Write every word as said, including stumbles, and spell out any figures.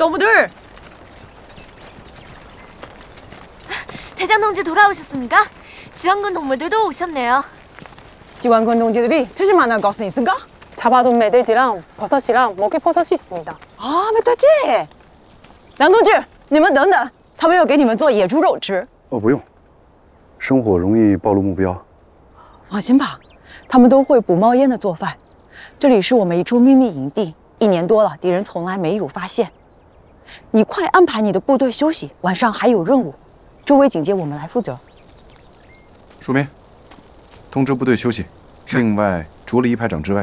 동무들! 대장 동지 돌아오셨습니까? 지원군 동무들도 오셨네요. 지원군 동지들이 틀림 하나 것은 있을까? 잡아둔 메돼지랑 버섯이랑 먹이 버섯이 있습니다. 啊，没得劲！梁同志，你们等等，他们要给你们做野猪肉吃。 哦，不用，生火容易暴露目标。 放心吧，他们都会捕冒烟的做饭。这里是我们一处秘密营地，一年多了，敌人从来没有发现。你快安排你的部队休息，晚上还有任务，周围警戒我们来负责。 署名，通知部队休息。另外，除了一排长之外，